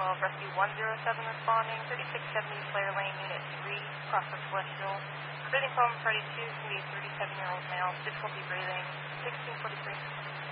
Rescue 107 responding, 3670 Flare Lane, Unit 3, Crossroads Celestial. Breathing problem 32, can be a 37-year-old male, difficulty breathing, 1643.